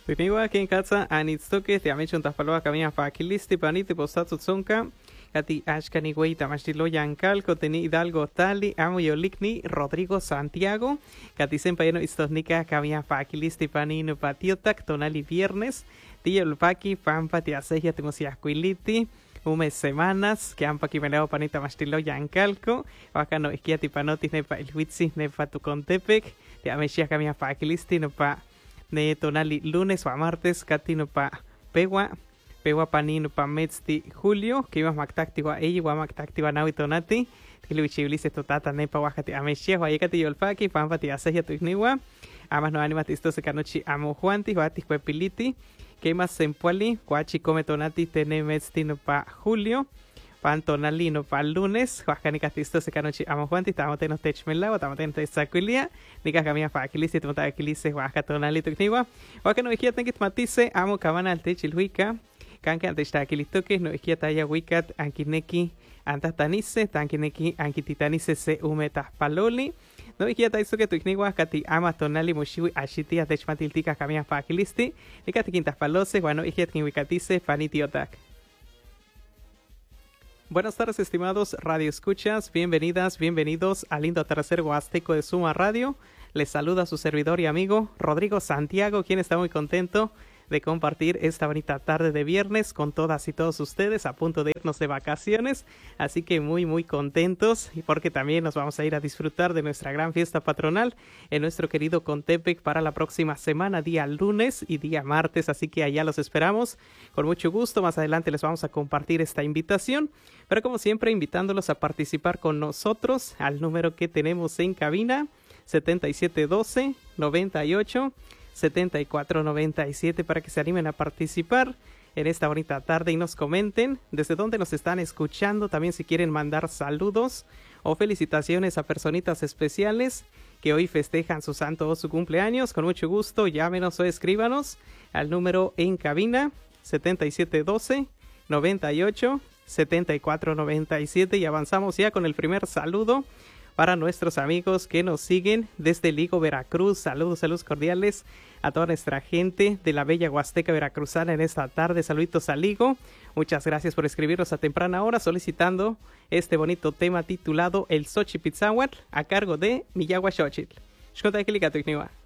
Tuniwa ken katsa anitstoke te amecho taspaloa kamia fakilisti paniti posatsu tsonka kati ashkani güey tamashilo yancalco teni Hidalgo tali amo yolikni Rodrigo Santiago kati sempayeno istosnika kamia fakilisti panino patiotak tonali viernes tío el paki pampa te aseja temosiasquiliti umes semanas que han paquimeleo panita mastilo yancalco wakano esquiati panotis nepa ilhuitsi nepa tucontepec te amechia kamia fakilisti nepa ne tonali lunes o a martes katino pa pewa panino pa metzti julio que iba mactáctico ella wa mactáctico nawi tonati tiliwichiblice totata nepa wajati ameshia wa yekati yolfaki pampati aseja tuigniwa amas no animati esto se canochi amo juanti wati cuepiliti que más sempuali guachi come tonati tene metzti no pa julio pantonali no pa lunes huascani catisto se canochi amo juanti tamote no techmela tamote no sacuilia nika kamia fa akilisi tmota akilisi huasca tonali tukniwa huasca no ikia tenkit matise amo kamana al techilhuica kanke antes akilitoke no ikia taya wikat ankineki antatanise tankineki ankititanise se umeta paloli no ikia taiso que tukniwa kati ama tonali mushiwi ashitia techmatiltika kamia fa akilisti nika tikintas palose bueno ikia tinwikatise panitiotak. Buenas tardes, estimados Radio Escuchas, bienvenidas, bienvenidos al lindo atardecer huasteco de Suma Radio. Les saluda su servidor y amigo Rodrigo Santiago, quien está muy contento de compartir esta bonita tarde de viernes con todas y todos ustedes a punto de irnos de vacaciones, así que muy contentos y porque también nos vamos a ir a disfrutar de nuestra gran fiesta patronal en nuestro querido Contepec para la próxima semana, día lunes y día martes, así que allá los esperamos con mucho gusto. Más adelante les vamos a compartir esta invitación, pero como siempre invitándolos a participar con nosotros al número que tenemos en cabina 7712 98 7497 para que se animen a participar en esta bonita tarde y nos comenten desde dónde nos están escuchando, también si quieren mandar saludos o felicitaciones a personitas especiales que hoy festejan su santo o su cumpleaños. Con mucho gusto llámenos o escríbanos al número en cabina 7712 98 7497 y avanzamos ya con el primer saludo para nuestros amigos que nos siguen desde Ligo, Veracruz. Saludos cordiales a toda nuestra gente de la bella Huasteca veracruzana en esta tarde. Saluditos a Ligo. Muchas gracias por escribirnos a temprana hora solicitando este bonito tema titulado El Xochipitzahuatl a cargo de Miyagua Xochitl. Xcontayquilica Tuicniwa.